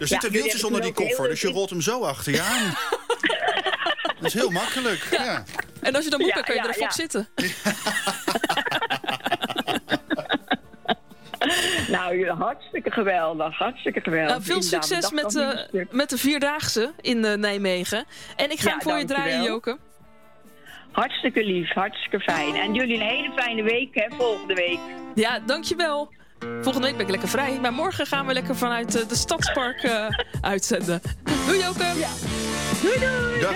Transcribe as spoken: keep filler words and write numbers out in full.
Er zitten jullie wieltjes hebben onder die toen ook koffer, heel dus je veel- rolt hem zo achter je aan. Dat is heel makkelijk. Ja. Ja. En als je dan moet, Ja, dan kan je ja, er even ja. op zitten. Nou, hartstikke geweldig, hartstikke geweldig. Nou, veel Inderdaad, succes ik dacht met, nog niet uh, een stuk. met de Vierdaagse in uh, Nijmegen. En ik ga Ja, hem voor je dankjewel. draaien, Joke. Hartstikke lief, hartstikke fijn. En jullie een hele fijne week, hè, volgende week. Ja, dankjewel. Volgende week ben ik lekker vrij. Maar morgen gaan we lekker vanuit uh, de Stadspark uh, uitzenden. Doei, Joke. Ja. Doei, doei. Dag.